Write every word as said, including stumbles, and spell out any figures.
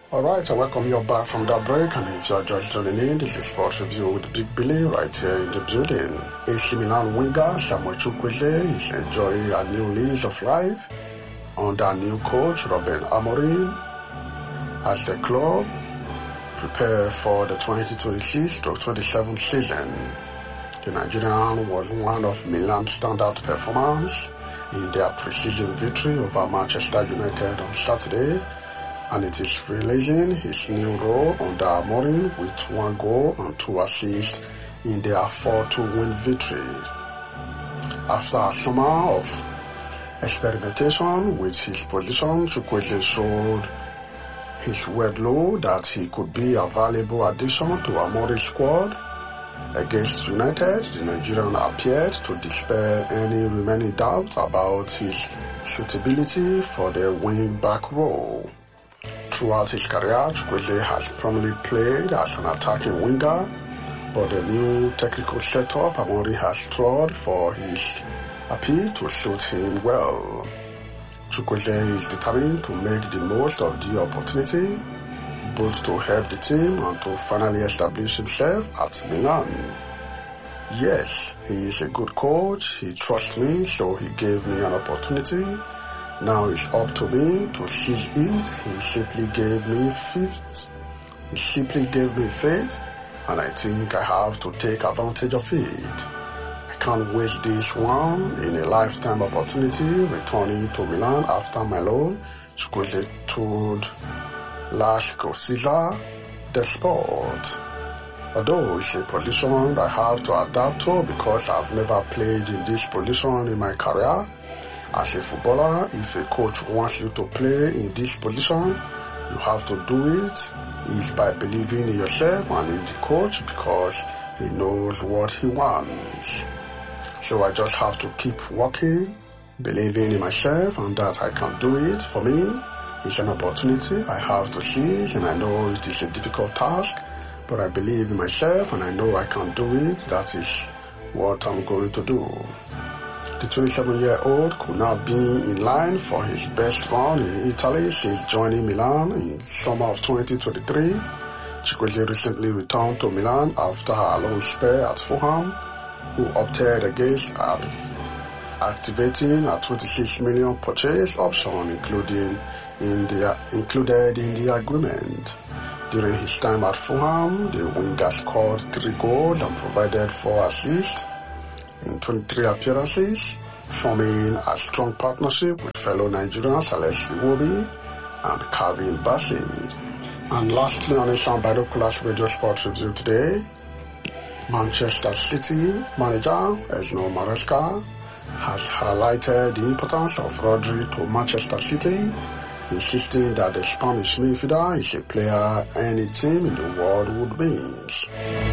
Alright, I welcome you back from that break, and if you are just joining in, this is Sports Review with Big Billy right here in the building. A C Milan winger Samuel Chukwueze is enjoying a new lease of life under new coach Ruben Amorim as the club prepare for the twenty twenty-six to twenty-seven season. The Nigerian was one of Milan's standout performers in their pre-season victory over Manchester United on Saturday, and it is releasing his new role under Amorim with one goal and two assists in their four two win victory. After a summer of experimentation with his position, Chukwueze showed his workload that he could be a valuable addition to Amorim's squad. Against United, the Nigerian appeared to dispel any remaining doubt about his suitability for the wing-back role. Throughout his career, Chukwueze has primarily played as an attacking winger, but the new technical setup Amorim has trod for his appeal to suit him well. Chukwueze is determined to make the most of the opportunity, both to help the team and to finally establish himself at Milan. Yes, he is a good coach, he trusts me, so he gave me an opportunity. Now it's up to me to seize it. He simply gave me faith. He simply gave me faith, and I think I have to take advantage of it. I can't waste this one in a lifetime opportunity returning to Milan after my loan, Chukwueze told Last Gazzetta dello Sport. Although it's a position I have to adapt to because I've never played in this position in my career. As a footballer, if a coach wants you to play in this position, you have to do it. It's by believing in yourself and in the coach because he knows what he wants. So I just have to keep working, believing in myself and that I can do it. For me, it's an opportunity I have to seize, and I know it is a difficult task, but I believe in myself and I know I can do it. That is what I'm going to do. The twenty-seven-year-old could now be in line for his best run in Italy since joining Milan in summer of twenty twenty-three. Chukwueze recently returned to Milan after her loan spell at Fulham, who opted against activating a twenty-six million purchase option including in the, included in the agreement. During his time at Fulham, the winger scored three goals and provided four assists in twenty-three appearances, forming a strong partnership with fellow Nigerians Alex Iwobi and Calvin Bassey. And lastly, on Asian Binoculars Radio Sports Review today, Manchester City manager Enzo Maresca has highlighted the importance of Rodri to Manchester City, insisting that the Spanish midfielder is a player any team in the world would win.